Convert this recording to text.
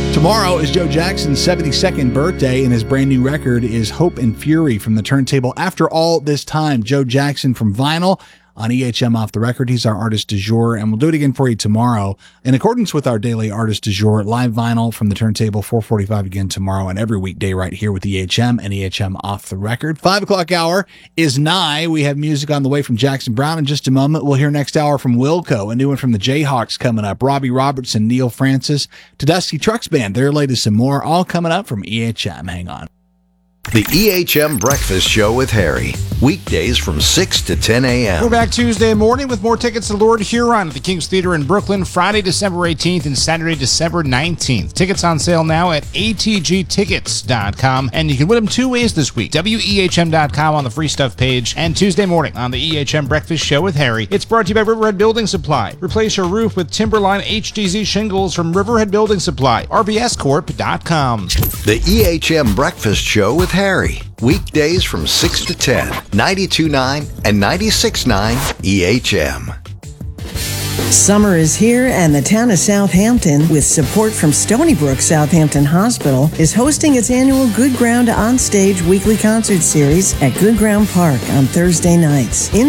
Tomorrow is Joe Jackson's 72nd birthday, and his brand new record is Hope and Fury from the turntable. After all this time, Joe Jackson from Vinyl on EHM Off the Record. He's our artist du jour, and we'll do it again for you tomorrow. In accordance with our daily artist du jour, live vinyl from the turntable, 4:45 again tomorrow, and every weekday right here with EHM and EHM Off the Record. 5 o'clock hour is nigh. We have music on the way from Jackson Browne in just a moment. We'll hear next hour from Wilco, a new one from the Jayhawks coming up. Robbie Robertson, Neil Francis, to Dusty Trucks Band, their latest and more, all coming up from EHM. Hang on. The EHM Breakfast Show with Harry. Weekdays from 6 to 10 a.m. We're back Tuesday morning with more tickets to Lord Huron at the King's Theater in Brooklyn, Friday, December 18th and Saturday, December 19th. Tickets on sale now at atgtickets.com, and you can win them two ways this week. WEHM.com on the free stuff page, and Tuesday morning on the EHM Breakfast Show with Harry. It's brought to you by Riverhead Building Supply. Replace your roof with Timberline HDZ shingles from Riverhead Building Supply. RBScorp.com. The EHM Breakfast Show with Harry. Weekdays from 6 to 10. 92.9 and 96.9 EHM. Summer is here, and the town of Southampton, with support from Stony Brook Southampton Hospital, is hosting its annual Good Ground On Stage weekly concert series at Good Ground Park on Thursday nights.